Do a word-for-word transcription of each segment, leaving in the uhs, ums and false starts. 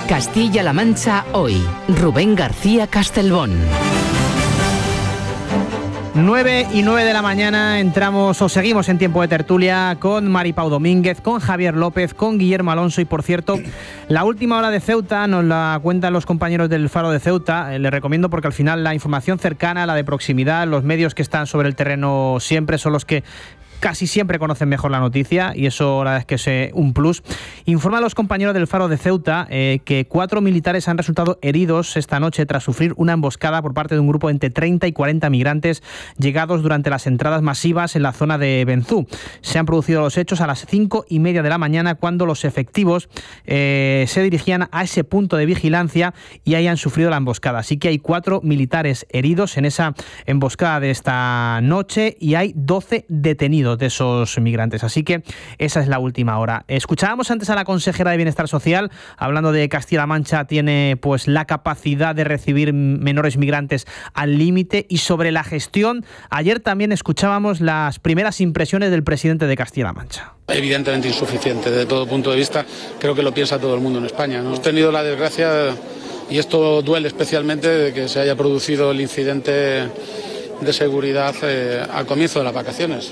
Castilla-La Mancha hoy. Rubén García Castelbón. nueve y nueve de la mañana entramos o seguimos en tiempo de tertulia con Mari Pau Domínguez, con Javier López, con Guillermo Alonso y, por cierto, la última hora de Ceuta nos la cuentan los compañeros del Faro de Ceuta. Eh, les recomiendo porque al final la información cercana, la de proximidad, los medios que están sobre el terreno siempre son los que casi siempre conocen mejor la noticia y eso la verdad es que es eh, un plus. Informa a los compañeros del Faro de Ceuta eh, que cuatro militares han resultado heridos esta noche tras sufrir una emboscada por parte de un grupo de entre treinta y cuarenta migrantes llegados durante las entradas masivas en la zona de Benzú. Se han producido los hechos a las cinco y media de la mañana cuando los efectivos eh, se dirigían a ese punto de vigilancia y ahí han sufrido la emboscada. Así que hay cuatro militares heridos en esa emboscada de esta noche y hay doce detenidos de esos migrantes. Así que esa es la última hora. Escuchábamos antes a la consejera de Bienestar Social hablando de que Castilla-La Mancha tiene pues la capacidad de recibir menores migrantes al límite, y sobre la gestión ayer también escuchábamos las primeras impresiones del presidente de Castilla-La Mancha. Evidentemente insuficiente desde todo punto de vista, creo que lo piensa todo el mundo en España, ¿no? Hemos tenido la desgracia, y esto duele especialmente, de que se haya producido el incidente de seguridad eh, al comienzo de las vacaciones.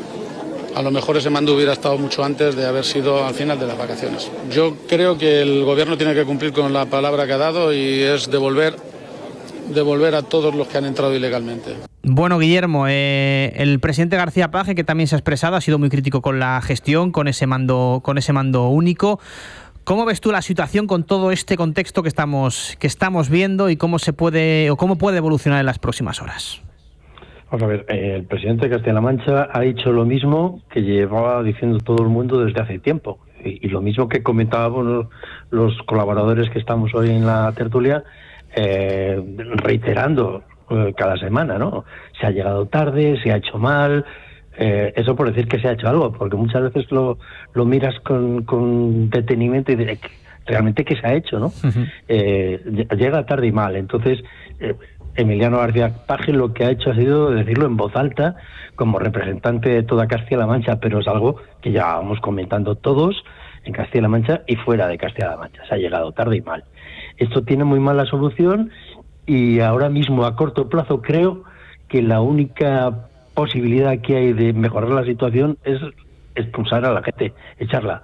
A lo mejor ese mando hubiera estado mucho antes de haber sido al final de las vacaciones. Yo creo que el gobierno tiene que cumplir con la palabra que ha dado, y es devolver, devolver a todos los que han entrado ilegalmente. Bueno, Guillermo, eh, el presidente García Paje, que también se ha expresado, ha sido muy crítico con la gestión, con ese mando, con ese mando único. ¿Cómo ves tú la situación con todo este contexto que estamos, que estamos viendo, y cómo se puede o cómo puede evolucionar en las próximas horas? Vamos a ver, eh, el presidente de Castilla-La Mancha ha dicho lo mismo que llevaba diciendo todo el mundo desde hace tiempo, y, y lo mismo que comentábamos los, los colaboradores que estamos hoy en la tertulia, eh, reiterando eh, cada semana, ¿no? Se ha llegado tarde, se ha hecho mal, eh, eso por decir que se ha hecho algo, porque muchas veces lo, lo miras con, con detenimiento y dices, realmente qué se ha hecho, ¿no? Uh-huh. Eh, llega tarde y mal, entonces... Eh, Emiliano García Paje lo que ha hecho ha sido decirlo en voz alta como representante de toda Castilla-La Mancha, pero es algo que ya vamos comentando todos en Castilla-La Mancha y fuera de Castilla-La Mancha. Se ha llegado tarde y mal. Esto tiene muy mala solución, y ahora mismo a corto plazo creo que la única posibilidad que hay de mejorar la situación es expulsar a la gente, echarla.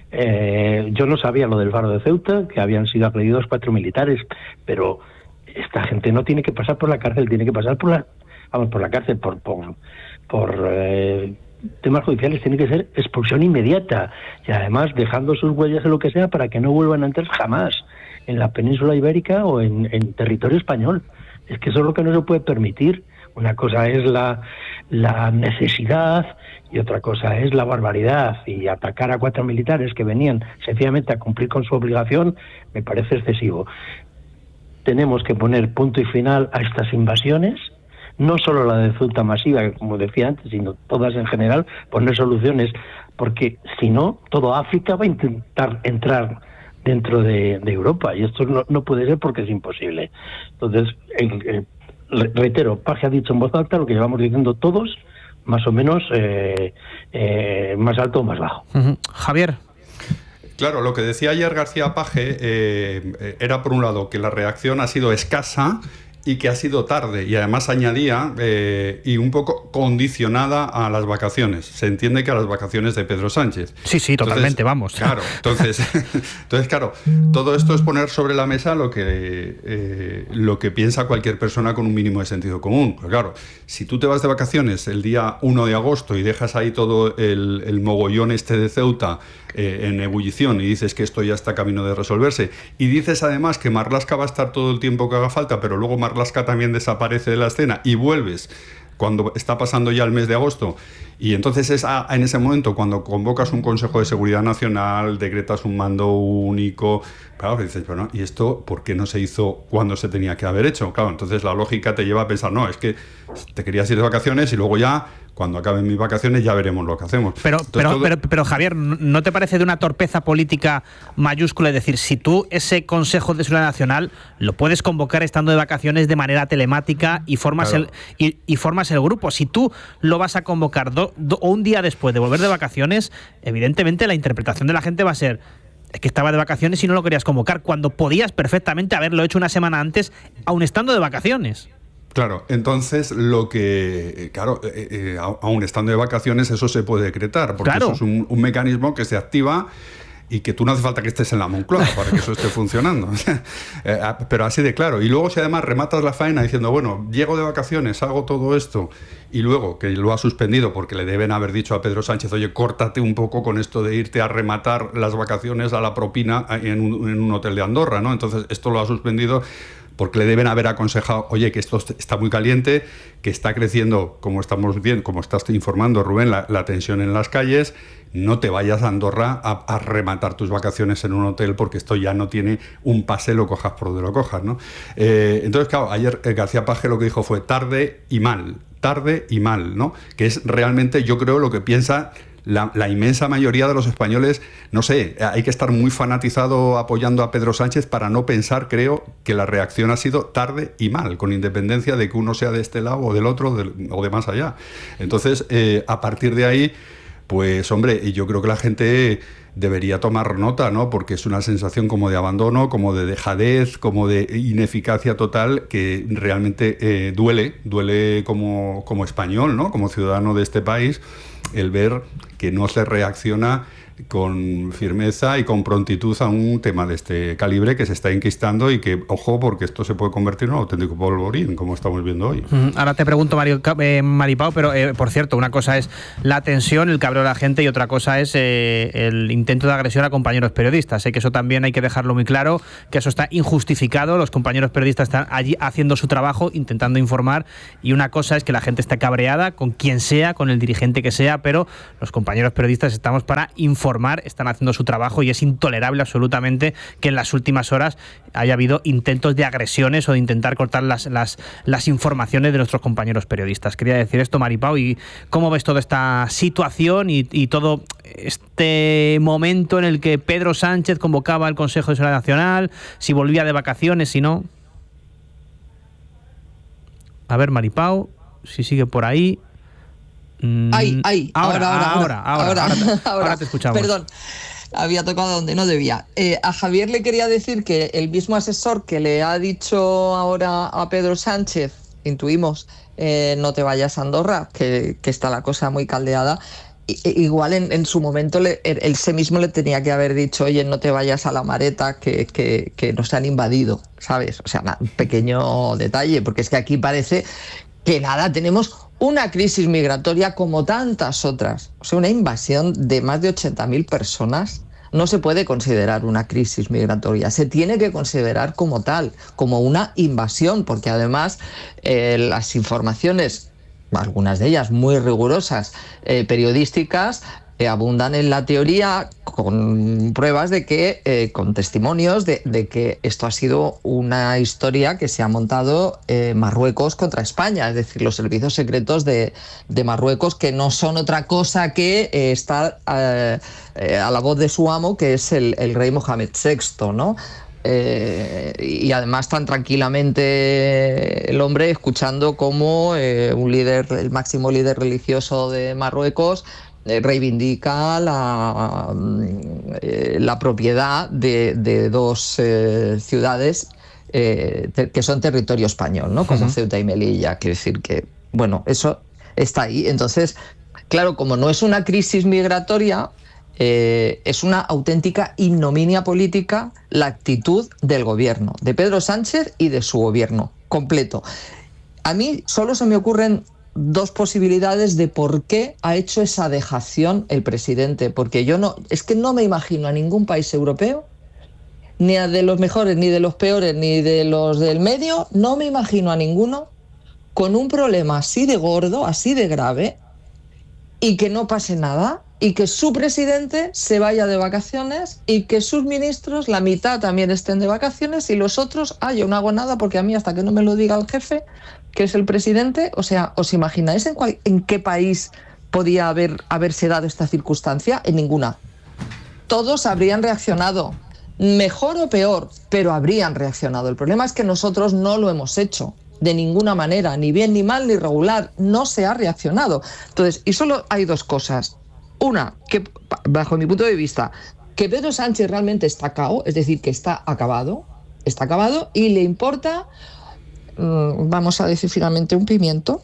Eh, yo no sabía lo del Faro de Ceuta, que habían sido agredidos cuatro militares, pero esta gente no tiene que pasar por la cárcel, tiene que pasar por la, vamos, por la cárcel, por, por, por eh, temas judiciales, tiene que ser expulsión inmediata, y además dejando sus huellas en lo que sea para que no vuelvan a entrar jamás en la península ibérica o en, en territorio español. Es que eso es lo que no se puede permitir. Una cosa es la, la necesidad y otra cosa es la barbaridad, y atacar a cuatro militares que venían sencillamente a cumplir con su obligación me parece excesivo. Tenemos que poner punto y final a estas invasiones, no solo la de Ceuta masiva, como decía antes, sino todas en general, poner soluciones, porque si no, toda África va a intentar entrar dentro de, de Europa, y esto no, no puede ser porque es imposible. Entonces, el, el, reitero, Paje ha dicho en voz alta lo que llevamos diciendo todos, más o menos eh, eh, más alto o más bajo. Uh-huh. Javier. Claro, lo que decía ayer García Paje eh, era, por un lado, que la reacción ha sido escasa y que ha sido tarde, y además añadía eh, y un poco condicionada a las vacaciones. Se entiende que a las vacaciones de Pedro Sánchez. Sí, sí, totalmente, entonces, vamos. Claro, entonces, entonces, claro, todo esto es poner sobre la mesa lo que, eh, lo que piensa cualquier persona con un mínimo de sentido común. Pero claro, si tú te vas de vacaciones el día uno de agosto y dejas ahí todo el, el mogollón este de Ceuta Eh, en ebullición, y dices que esto ya está camino de resolverse, y dices además que Marlaska va a estar todo el tiempo que haga falta, pero luego Marlaska también desaparece de la escena y vuelves cuando está pasando ya el mes de agosto, y entonces es a, en ese momento cuando convocas un Consejo de Seguridad Nacional, decretas un mando único, claro, dices, bueno, ¿y esto por qué no se hizo cuando se tenía que haber hecho? Claro, entonces la lógica te lleva a pensar, no, es que te querías ir de vacaciones y luego ya, cuando acaben mis vacaciones, ya veremos lo que hacemos. Pero, entonces, pero, todo... pero, pero Javier, ¿no te parece de una torpeza política mayúscula? Es decir, si tú ese Consejo de Seguridad Nacional lo puedes convocar estando de vacaciones de manera telemática y formas, claro. el, y, y formas el grupo. Si tú lo vas a convocar do, do, o un día después de volver de vacaciones, evidentemente la interpretación de la gente va a ser: es que estaba de vacaciones y no lo querías convocar, cuando podías perfectamente haberlo hecho una semana antes, aun estando de vacaciones. Claro, entonces lo que, claro, eh, eh, aun estando de vacaciones eso se puede decretar, porque claro. eso es un, un mecanismo que se activa y que tú no hace falta que estés en la Moncloa para que eso esté funcionando. eh, pero así de claro. Y luego si además rematas la faena diciendo, bueno, llego de vacaciones, hago todo esto, y luego que lo ha suspendido porque le deben haber dicho a Pedro Sánchez, oye, córtate un poco con esto de irte a rematar las vacaciones a la propina en un, en un hotel de Andorra, ¿no? Entonces esto lo ha suspendido porque le deben haber aconsejado, oye, que esto está muy caliente, que está creciendo, como estamos viendo, como estás informando, Rubén, la, la tensión en las calles, no te vayas a Andorra a, a rematar tus vacaciones en un hotel porque esto ya no tiene un pase, lo cojas por donde lo cojas, ¿no? Eh, entonces, claro, ayer eh, García Paje lo que dijo fue tarde y mal, tarde y mal, ¿no? Que es realmente, yo creo, lo que piensa La, la inmensa mayoría de los españoles. No sé, hay que estar muy fanatizado apoyando a Pedro Sánchez para no pensar, creo, que la reacción ha sido tarde y mal, con independencia de que uno sea de este lado o del otro de, o de más allá. Entonces, eh, a partir de ahí, pues hombre, yo creo que la gente debería tomar nota, ¿no? Porque es una sensación como de abandono, como de dejadez, como de ineficacia total, que realmente eh, duele, duele como, como español, ¿no? Como ciudadano de este país, el ver que no se reacciona con firmeza y con prontitud a un tema de este calibre que se está enquistando y que, ojo, porque esto se puede convertir en un auténtico polvorín, como estamos viendo hoy. Ahora te pregunto, Mario, eh, Maripau, pero eh, por cierto, una cosa es la tensión, el cabreo de la gente, y otra cosa es eh, el intento de agresión a compañeros periodistas. Sé que eso también hay que dejarlo muy claro, que eso está injustificado. Los compañeros periodistas están allí haciendo su trabajo, intentando informar, y una cosa es que la gente esté cabreada con quien sea, con el dirigente que sea, pero los compañeros periodistas estamos para informar. Están haciendo su trabajo y es intolerable absolutamente que en las últimas horas haya habido intentos de agresiones o de intentar cortar las, las, las informaciones de nuestros compañeros periodistas. Quería decir esto, Maripau, y cómo ves toda esta situación y, y todo este momento en el que Pedro Sánchez convocaba al Consejo de Seguridad Nacional, si volvía de vacaciones, si no. A ver, Maripau, si sigue por ahí. Ay, ay, ahora, ahora, ahora, ahora, ahora, ahora, te, ahora, ahora te escuchamos. Perdón, había tocado donde no debía. Eh, a Javier le quería decir que el mismo asesor que le ha dicho ahora a Pedro Sánchez, intuimos, eh, no te vayas a Andorra, que, que está la cosa muy caldeada, I, igual en, en su momento le, él sí mismo le tenía que haber dicho, oye, no te vayas a la Mareta, que, que, que nos han invadido, ¿sabes? O sea, un pequeño detalle, porque es que aquí parece que nada, tenemos una crisis migratoria como tantas otras. O sea, una invasión de más de ochenta mil personas no se puede considerar una crisis migratoria. Se tiene que considerar como tal, como una invasión, porque además eh, las informaciones, algunas de ellas muy rigurosas, eh, periodísticas, eh, abundan en la teoría con pruebas de que, eh, con testimonios de, de que esto ha sido una historia que se ha montado eh, Marruecos contra España, es decir, los servicios secretos de, de Marruecos, que no son otra cosa que eh, estar eh, eh, a la voz de su amo, que es el, el rey Mohamed sexto, ¿no? Eh, y además tan tranquilamente el hombre escuchando cómo eh, un líder, el máximo líder religioso de Marruecos, eh, reivindica la, eh, la propiedad de, de dos eh, ciudades eh, te, que son territorio español, ¿no? Como uh-huh. Ceuta y Melilla. Quiero decir que, bueno, eso está ahí. Entonces, claro, como no es una crisis migratoria, Eh, es una auténtica ignominia política la actitud del gobierno, de Pedro Sánchez y de su gobierno completo. A mí solo se me ocurren dos posibilidades de por qué ha hecho esa dejación el presidente, porque yo no, es que no me imagino a ningún país europeo, ni a de los mejores, ni de los peores, ni de los del medio, no me imagino a ninguno con un problema así de gordo, así de grave, y que no pase nada, y que su presidente se vaya de vacaciones y que sus ministros, la mitad también estén de vacaciones y los otros, ah, yo no hago nada porque a mí hasta que no me lo diga el jefe, que es el presidente. O sea, ¿os imagináis en, cual, en qué país podía haber, haberse dado esta circunstancia? En ninguna. Todos habrían reaccionado, mejor o peor, pero habrían reaccionado. El problema es que nosotros no lo hemos hecho. De ninguna manera, ni bien, ni mal, ni regular, no se ha reaccionado. Entonces, y solo hay dos cosas. Una, que bajo mi punto de vista, que Pedro Sánchez realmente está cao, es decir, que está acabado, está acabado y le importa, mmm, vamos a decir finalmente, un pimiento.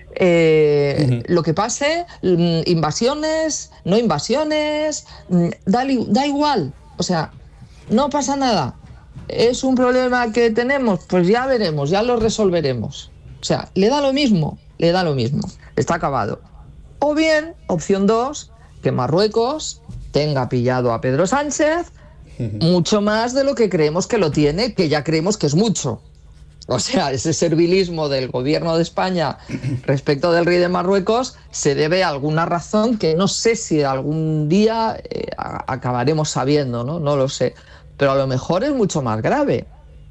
Eh, uh-huh. Lo que pase, invasiones, no invasiones, da, da igual, o sea, no pasa nada. ¿Es un problema que tenemos? Pues ya veremos, ya lo resolveremos. O sea, le da lo mismo, le da lo mismo, está acabado. O bien, opción dos, que Marruecos tenga pillado a Pedro Sánchez mucho más de lo que creemos que lo tiene, que ya creemos que es mucho. O sea, ese servilismo del gobierno de España respecto del rey de Marruecos se debe a alguna razón que no sé si algún día eh, acabaremos sabiendo, ¿no? No lo sé. Pero a lo mejor es mucho más grave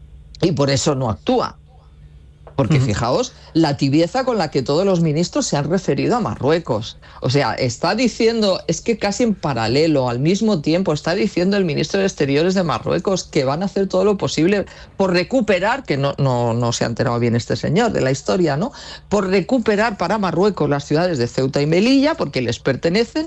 y por eso no actúa. Porque uh-huh. fijaos la tibieza con la que todos los ministros se han referido a Marruecos. O sea, está diciendo, es que casi en paralelo, al mismo tiempo, está diciendo el ministro de Exteriores de Marruecos que van a hacer todo lo posible por recuperar, que no, no, no se ha enterado bien este señor de la historia, ¿no? Por recuperar para Marruecos las ciudades de Ceuta y Melilla, porque les pertenecen.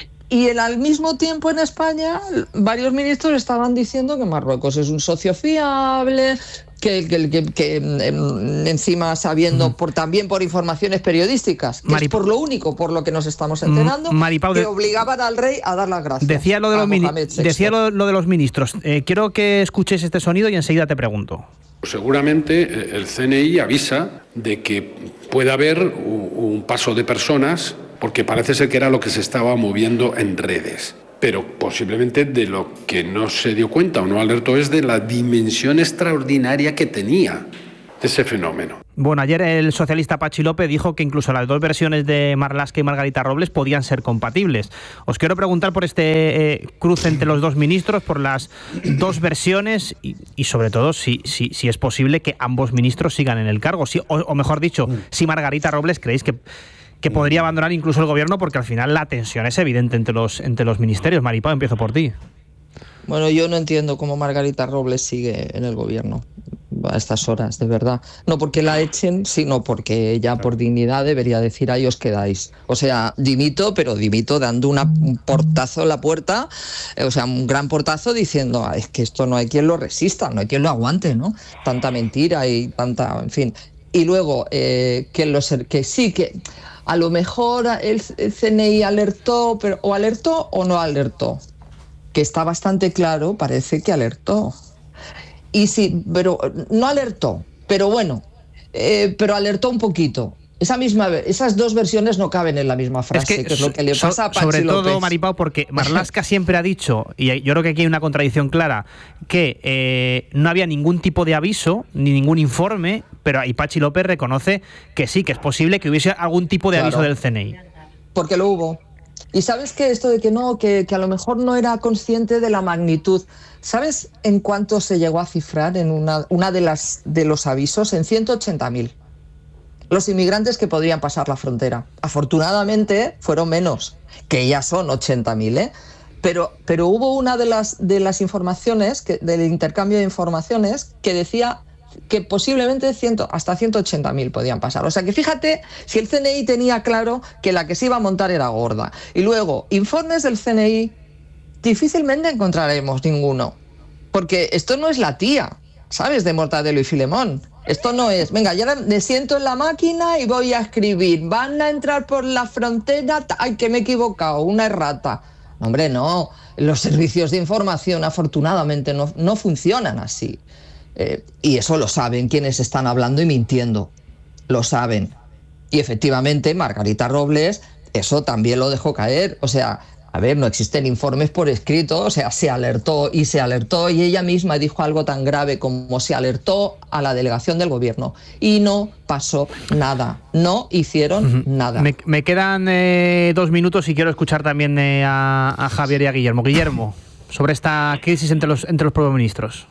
Y el, al mismo tiempo en España, varios ministros estaban diciendo que Marruecos es un socio fiable, que, que, que, que encima sabiendo uh-huh. por, también por informaciones periodísticas, que Marip- es por lo único por lo que nos estamos enterando, Maripau, que obligaban al rey a dar las gracias. Decía lo de los, mini- decía lo, lo de los ministros. Eh, quiero que escuches este sonido y enseguida te pregunto. Seguramente el C N I avisa de que puede haber un, un paso de personas, porque parece ser que era lo que se estaba moviendo en redes. Pero posiblemente de lo que no se dio cuenta o no alertó es de la dimensión extraordinaria que tenía ese fenómeno. Bueno, ayer el socialista Pachi López dijo que incluso las dos versiones de Marlaska y Margarita Robles podían ser compatibles. Os quiero preguntar por este eh, cruce entre los dos ministros, por las dos versiones y, y sobre todo si, si, si es posible que ambos ministros sigan en el cargo. Si, o, o mejor dicho, si Margarita Robles creéis que... que podría abandonar incluso el gobierno, porque al final la tensión es evidente entre los, entre los ministerios. Maripau, empiezo por ti. Bueno, yo no entiendo cómo Margarita Robles sigue en el gobierno a estas horas, de verdad. No porque la echen, sino porque ella por dignidad debería decir ahí os quedáis. O sea, dimito, pero dimito dando una, un portazo en la puerta, o sea, un gran portazo diciendo, ah, es que esto no hay quien lo resista, no hay quien lo aguante, ¿no? Tanta mentira y tanta, en fin. Y luego, eh, que, los, que sí, que... a lo mejor el C N I alertó, pero o alertó o no alertó, que está bastante claro, parece que alertó. Y sí, pero no alertó, pero bueno, eh, pero alertó un poquito. Esa misma, esas dos versiones no caben en la misma frase, es que, que es lo que le pasa so, a Pachi Sobre todo, López. Maripau, porque Marlaska siempre ha dicho, y yo creo que aquí hay una contradicción clara, que eh, no había ningún tipo de aviso, ni ningún informe, pero ahí Pachi López reconoce que sí, que es posible que hubiese algún tipo de aviso claro, del C N I. Porque lo hubo. Y sabes que esto de que no, que, que a lo mejor no era consciente de la magnitud. ¿Sabes en cuánto se llegó a cifrar en una, una de las de los avisos? En ciento ochenta mil. Los inmigrantes que podrían pasar la frontera. Afortunadamente fueron menos, que ya son ochenta mil, ¿eh? Pero, pero hubo una de las, de las informaciones, que, del intercambio de informaciones, que decía que posiblemente cien, hasta ciento ochenta mil podían pasar. O sea que fíjate, si el C N I tenía claro que la que se iba a montar era gorda. Y luego, informes del C N I, difícilmente encontraremos ninguno. Porque esto no es la tía, ¿sabes?, de Mortadelo y Filemón. Esto no es, venga, ya me siento en la máquina y voy a escribir, van a entrar por la frontera, ay, que me he equivocado, una errata. Hombre, no, los servicios de información afortunadamente no, no funcionan así. Eh, y eso lo saben quienes están hablando y mintiendo, lo saben. Y efectivamente Margarita Robles eso también lo dejó caer, o sea... A ver, no existen informes por escrito, o sea, se alertó y se alertó y ella misma dijo algo tan grave como se alertó a la delegación del gobierno y no pasó nada, no hicieron uh-huh. nada. Me, me quedan eh, dos minutos y quiero escuchar también eh, a, a Javier y a Guillermo. Guillermo, sobre esta crisis entre los, entre los propios ministros.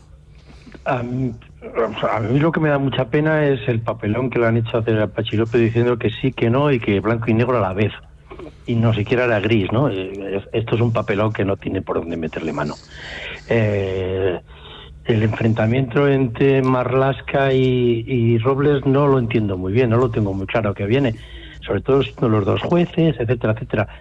A mí, a mí lo que me da mucha pena es el papelón que le han hecho hacer a Pachi López diciendo que sí, que no y que blanco y negro a la vez. Y no siquiera era gris, ¿no? Esto es un papelón que no tiene por dónde meterle mano. Eh, el enfrentamiento entre Marlaska y, y Robles no lo entiendo muy bien, no lo tengo muy claro que viene, sobre todo siendo los dos jueces, etcétera, etcétera.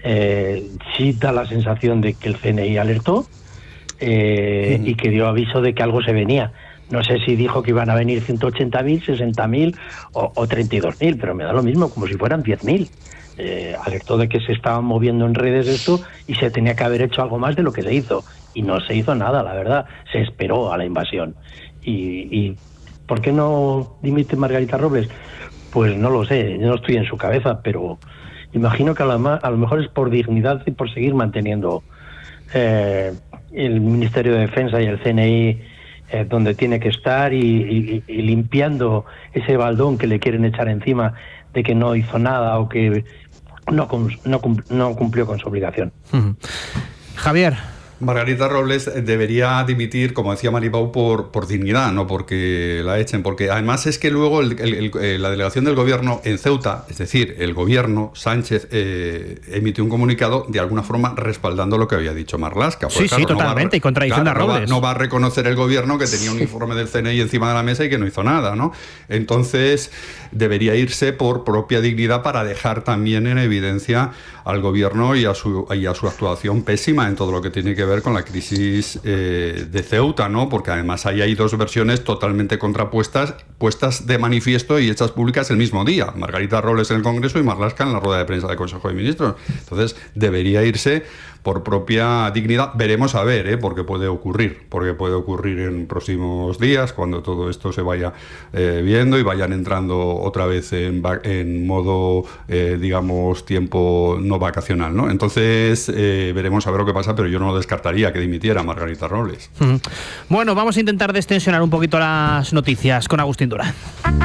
eh, sí da la sensación de que el C N I alertó eh, uh-huh. y que dio aviso de que algo se venía. No sé si dijo que iban a venir ciento ochenta mil, sesenta mil o, o treinta y dos mil, pero me da lo mismo, como si fueran diez mil. Eh, alertó de que se estaban moviendo en redes esto y se tenía que haber hecho algo más de lo que se hizo. Y no se hizo nada, la verdad. Se esperó a la invasión. Y, y ¿por qué no dimite Margarita Robles? Pues no lo sé, yo no estoy en su cabeza, pero imagino que a lo, a lo mejor es por dignidad y por seguir manteniendo eh, el Ministerio de Defensa y el C N I eh, donde tiene que estar y, y, y limpiando ese baldón que le quieren echar encima de que no hizo nada o que no, no, no cumplió con su obligación. Uh-huh. Javier. Margarita Robles debería dimitir, como decía Maripau, por, por dignidad, no porque la echen, porque además es que luego el, el, el, la delegación del gobierno en Ceuta, es decir, el gobierno, Sánchez, eh, emitió un comunicado de alguna forma respaldando lo que había dicho Marlaska. Sí, claro, sí, totalmente, no va, y contradiciendo claro, a Robles. No va, no va a reconocer el gobierno que tenía un informe del C N I encima de la mesa y que no hizo nada, ¿no? Entonces, debería irse por propia dignidad para dejar también en evidencia al gobierno y a su, y a su actuación pésima en todo lo que tiene que ver con la crisis eh, de Ceuta, ¿no? Porque además ahí hay dos versiones totalmente contrapuestas, puestas de manifiesto y hechas públicas el mismo día. Margarita Robles en el Congreso y Marlaska en la rueda de prensa del Consejo de Ministros. Entonces, debería irse por propia dignidad. Veremos a ver, ¿eh? Porque puede ocurrir, porque puede ocurrir en próximos días, cuando todo esto se vaya eh, viendo y vayan entrando otra vez en, en modo, eh, digamos, tiempo no vacacional, ¿no? Entonces, eh, veremos a ver lo que pasa, pero yo no lo descartaría que dimitiera Margarita Robles. Mm. Bueno, vamos a intentar destensionar un poquito las noticias con Agustín Durán.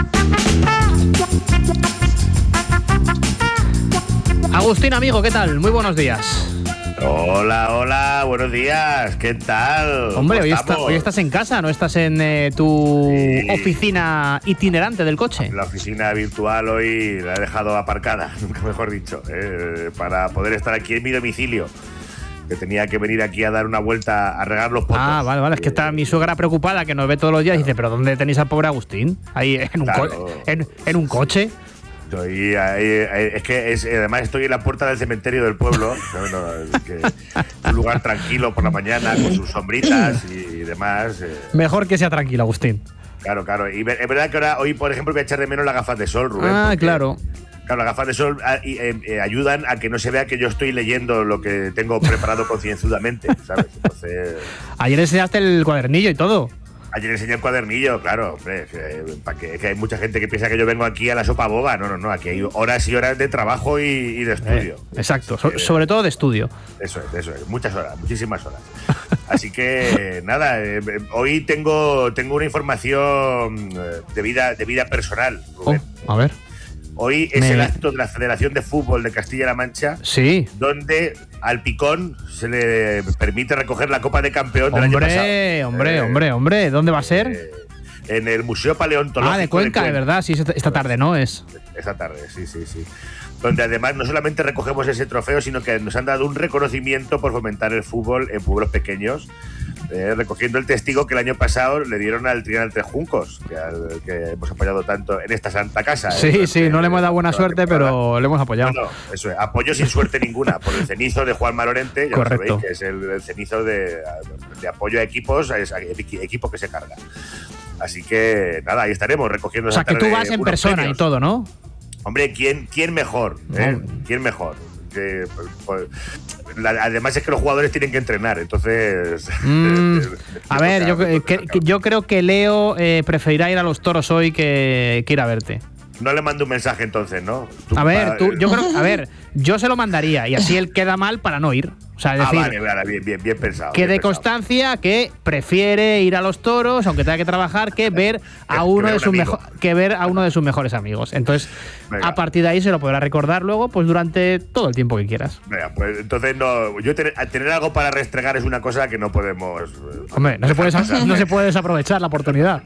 Agustín, amigo, ¿qué tal? Muy buenos días. Hola, hola, buenos días, ¿qué tal? Hombre, hoy, está, hoy estás en casa, ¿no estás en eh, tu sí. oficina itinerante del coche? La oficina virtual hoy la he dejado aparcada, nunca mejor dicho, eh, para poder estar aquí en mi domicilio. Que tenía que venir aquí a dar una vuelta a regar los potos. Ah, vale, vale. Es que está mi suegra preocupada, que nos ve todos los días, y dice, ¿pero dónde tenéis al pobre Agustín? Ahí en un, claro. co- en, en un coche. Estoy ahí, es que es, además estoy en la puerta del cementerio del pueblo, bueno, que, un lugar tranquilo por la mañana, con sus sombritas y demás. Eh. Mejor que sea tranquilo, Agustín. Claro, claro. Y es verdad que ahora, hoy, por ejemplo, voy a echar de menos las gafas de sol, Rubén. Ah, claro. Claro, las gafas de sol eh, eh, ayudan a que no se vea que yo estoy leyendo lo que tengo preparado concienzudamente, ¿sabes? Entonces... Ayer enseñaste el cuadernillo y todo. Ayer enseñé el cuadernillo, claro, hombre, que, para que, que hay mucha gente que piensa que yo vengo aquí a la sopa boba. No, no, no, aquí hay horas y horas de trabajo y, y de estudio. Eh, exacto, so, sobre todo de estudio. Eso es, eso es, muchas horas, muchísimas horas. Así que, nada, eh, hoy tengo, tengo una información de vida, de vida personal, Rubén. Oh, a ver. Hoy es Me... el acto de la Federación de Fútbol de Castilla-La Mancha, sí, donde al Picón se le permite recoger la Copa de Campeón del hombre, año pasado. Hombre, eh, hombre, hombre, ¿dónde va a ser? Eh, en el Museo Paleontológico. Ah, de Cuenca, de, de verdad, sí, esta tarde, ¿no? Es. Esta tarde, sí, sí, sí. Donde además no solamente recogemos ese trofeo, sino que nos han dado un reconocimiento por fomentar el fútbol en pueblos pequeños. Eh, recogiendo el testigo que el año pasado le dieron al Triana Tres Juncos, que, al, que hemos apoyado tanto en esta santa casa. Sí, eh, sí, no le hemos dado buena suerte, pero le hemos apoyado. No, no, eso es, apoyo sin suerte ninguna, por el cenizo de Juan Malorente, ya correcto, lo sabéis, que es el, el cenizo de, de apoyo a equipos, a equipo que se carga. Así que, nada, ahí estaremos recogiendo. O sea, que tú vas en persona premios. Y todo, ¿no? Hombre, ¿quién, quién mejor? ¿Eh? ¿Quién mejor? Que, pues, la, además es que los jugadores tienen que entrenar, entonces... Mm, a ver, yo, que, que, yo creo que Leo eh, preferirá ir a los toros hoy que, que ir a verte. No le mando un mensaje entonces, ¿no? Tú, a ver, tú, yo creo, a ver, yo se lo mandaría y así él queda mal para no ir. O sea, es decir, ah, vale, vale, bien, bien, bien pensado. Que bien de pensado. Constancia que prefiere ir a los toros, aunque tenga que trabajar, que ver a uno de sus mejo- que ver a uno de sus mejores amigos. Entonces, venga, a partir de ahí se lo podrá recordar luego, pues durante todo el tiempo que quieras. Venga, pues entonces no, yo tener, tener algo para restregar es una cosa que no podemos. Hombre, no se puede, no se puede desaprovechar la oportunidad.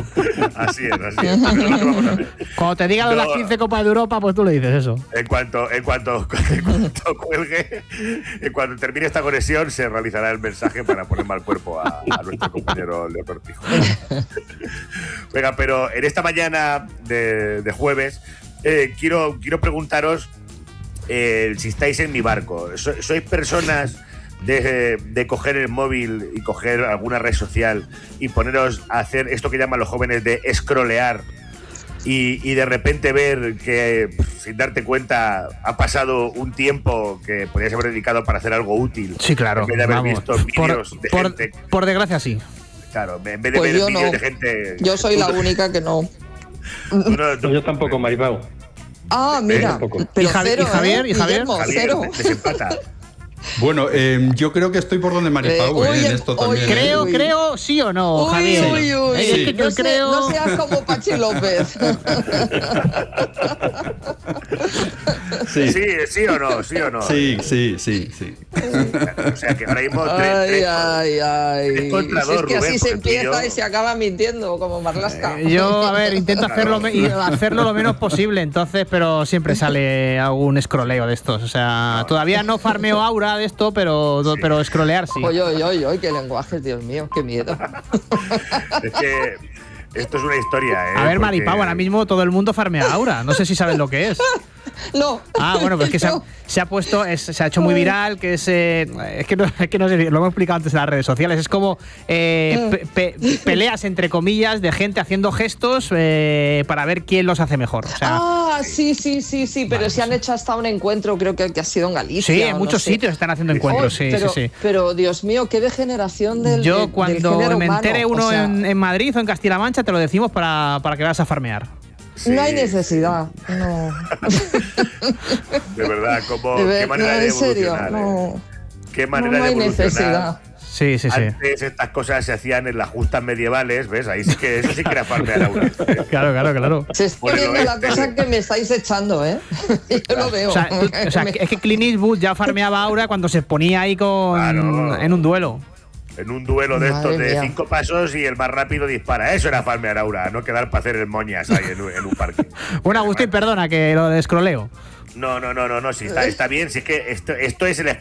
Así es, así es. Pero lo que vamos a hacer. Cuando te digan no, las quince Copas de Europa, pues tú le dices eso. En cuanto, en cuanto, en cuanto cuelgue, en cuanto termine esta conexión, se realizará el mensaje para poner mal cuerpo a, a nuestro compañero Leo Cortijo. Venga, pero en esta mañana de, de jueves, eh, quiero, quiero preguntaros eh, si estáis en mi barco. So, sois personas de, de coger el móvil y coger alguna red social y poneros a hacer esto que llaman los jóvenes de scrollear y, y de repente ver que, sin darte cuenta, ha pasado un tiempo que podrías haber dedicado para hacer algo útil. Sí, claro. En vez de haber vamos. visto vídeos por, de por, gente... Por desgracia, sí. Claro, en vez de Pues ver yo vídeos no. de gente... Yo soy la única que no. Tú no- tú- Yo tampoco, Maripau. Ah, mira. tampoco. Pero ¿Y Javi- cero, y Javier? ¿eh? ¿Y Javier? Guillermo, Javier, cero. desempata. Bueno, eh, yo creo que estoy por donde Maripau, Eh, eh, oye, en esto oye, también. Creo, Uy. creo, sí o no, Uy, Javier. uy, uy. Es que no, yo sé- creo... no seas como Pachi López. Sí. Sí, sí o no, sí o no. Sí, sí, sí, sí. O sea que ahora mismo tres, Ay, tres- ay, ay. tres contra Si dos, es que Rubén, así se porque tú y empieza yo- y se acaba mintiendo, como Marlaska. Eh, Yo, a ver, intento hacerlo, me- y hacerlo lo menos posible, entonces, pero siempre sale algún scrolleo de estos. O sea, todavía no farmeo aura de esto, pero, pero scrollear sí. Oye, oye, oye, oye, qué lenguaje, Dios mío, qué miedo. Es que esto es una historia, ¿eh? A ver, Porque- Maripau, ahora mismo todo el mundo farmea aura. No sé si sabes lo que es. No. Ah, bueno, pues es que se ha, No. se ha puesto, es- se ha hecho muy viral, que es, eh, es que no, es que no sé, lo hemos explicado antes en las redes sociales, es como eh, pe- pe- peleas entre comillas de gente haciendo gestos eh, para ver quién los hace mejor. O sea, Ah, sí, sí, sí, sí, pero se han hecho hasta un encuentro, creo que, que ha sido en Galicia. sí, o en no muchos sé. sitios están haciendo encuentros, Oh, sí, pero, sí, sí. Pero, Dios mío, qué degeneración del Yo del- cuando del género me humano, entere o uno sea, en, en Madrid o en Castilla-La Mancha, te lo decimos para, para que vayas a farmear. Sí, No hay necesidad, no. De verdad, como, De qué ver- manera no, de en serio, evolucionar. no. ¿eh? Qué No, manera no de hay evolucionar. necesidad. Sí, sí, sí. Antes estas cosas se hacían en las justas medievales, ¿ves? Ahí sí que eso sí que era farmear aura. Claro, claro, claro. Se está Por el viendo la oeste. cosa que me estáis echando, ¿eh? Yo lo veo. O sea, tú- o sea, Me- es que Clint Eastwood ya farmeaba aura cuando se ponía ahí con Claro. en un duelo. En un duelo de Madre estos de mía. cinco pasos y el más rápido dispara. Eso era farmear aura, no quedar para hacer el moñas ahí en un, en un parque. Bueno, Agustín, perdona que lo descroleo. No, no, no, no, no, sí, está, está bien. Si es que esto, esto es el